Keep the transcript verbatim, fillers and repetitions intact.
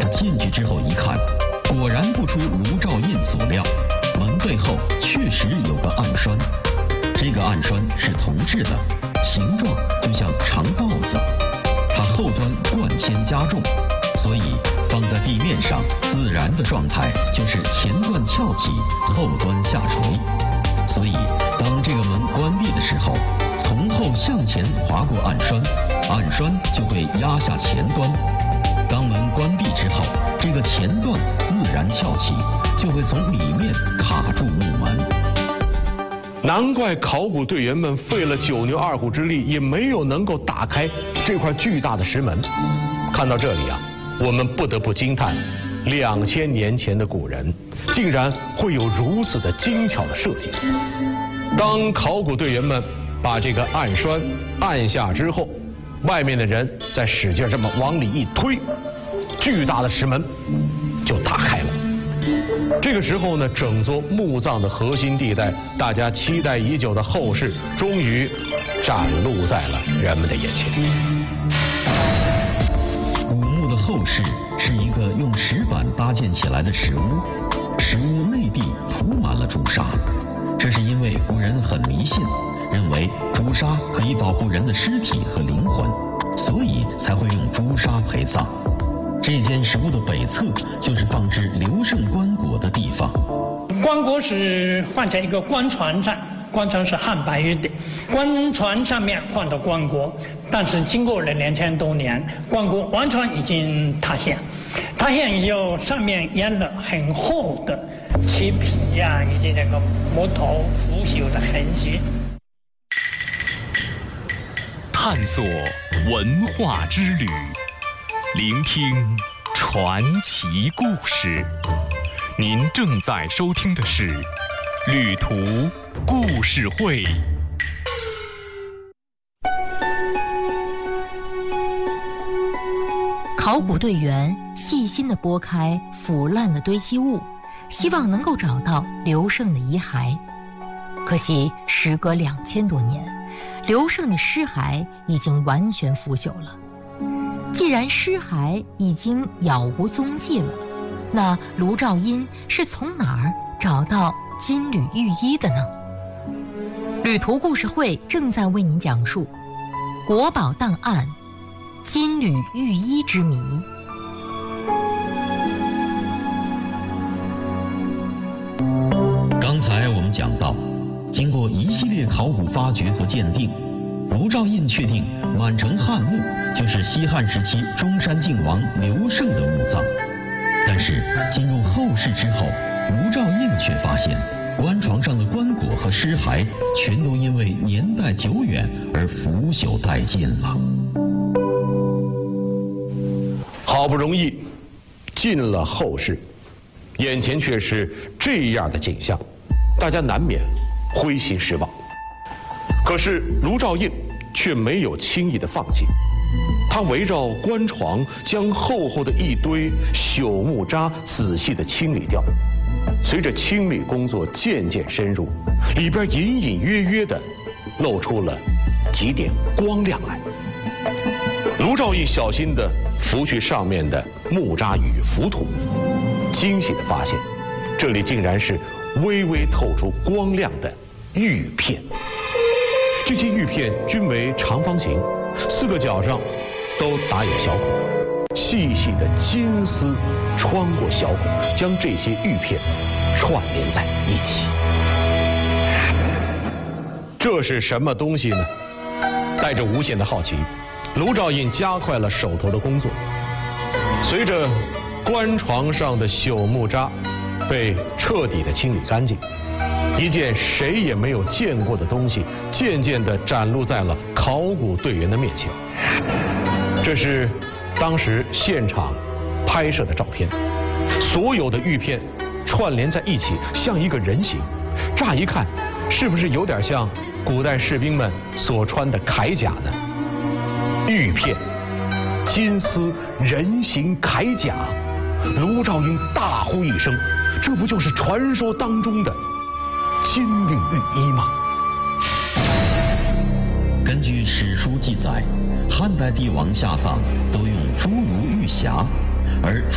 进去之后一看，果然不出卢照印所料，门背后确实有个暗栓。这个暗栓是铜制的，形状就像长豹子，它后端贯铅加重，所以放在地面上自然的状态就是前端翘起，后端下垂。所以当这个门关闭的时候，从后向前滑过暗栓，暗栓就会压下前端。当门关闭之后，这个前段自然翘起，就会从里面卡住木门。 难怪考古队员们费了九牛二虎之力，也没有能够打开这块巨大的石门。看到这里啊，我们不得不惊叹，两千年前的古人竟然会有如此的精巧的设计。当考古队员们把这个暗栓按下之后，外面的人再使劲这么往里一推，巨大的石门就打开了。这个时候呢，整座墓葬的核心地带，大家期待已久的后事，终于展露在了人们的眼前。 古墓的后室是一个用石板搭建起来的石屋，石屋内壁涂满了朱砂，这是因为古人很迷信，认为朱砂可以保护人的尸体和灵魂，所以才会用朱砂陪葬。这间石屋的北侧就是放置刘胜棺椁的地方。 棺椁是放在一个棺船上，棺船是汉白玉的，棺船上面放的棺椁，但是经过了两千多年，棺椁完全已经塌陷，塌陷以后上面淹了很厚的漆皮呀、啊，以及这个木头腐朽的痕迹。 探索文化之旅，聆听传奇故事。您正在收听的是《旅途故事会》。 考古队员细心地拨开腐烂的堆积物，希望能够找到刘胜的遗骸。可惜时隔两千多年，刘胜的尸骸已经完全腐朽了。既然尸骸已经杳无踪迹了，那卢照印是从哪儿找到金缕玉衣的呢？旅途故事会正在为您讲述国宝档案金缕玉衣之谜。 刚才我们讲到，经过一系列考古发掘和鉴定，卢照印确定满城汉墓就是西汉时期中山靖王刘胜的墓葬。但是进入后世之后，卢照印却发现棺床上的棺椁和尸骸全都因为年代久远而腐朽殆尽了。 好不容易进了后世，眼前却是这样的景象，大家难免灰心失望。可是卢照印却没有轻易的放弃，他围绕棺床将厚厚的一堆朽木渣仔细的清理掉。随着清理工作渐渐深入，里边隐隐约约的露出了几点光亮来。卢照印小心地拂去上面的木渣与浮土，惊喜地发现，这里竟然是微微透出光亮的玉片。这些玉片均为长方形，四个角上都打有小孔，细细的金丝穿过小孔，将这些玉片串联在一起。这是什么东西呢？带着无限的好奇，卢照印加快了手头的工作。随着棺床上的朽木渣被彻底的清理干净，一件谁也没有见过的东西渐渐地展露在了考古队员的面前。这是当时现场拍摄的照片，所有的玉片串联在一起，像一个人形。乍一看，是不是有点像古代士兵们所穿的铠甲呢？玉片、金丝、人形铠甲，卢照印大呼一声：“这不就是传说当中的金缕玉衣吗？” 根据史书记载，汉代帝王下葬都用侏儒玉匣，而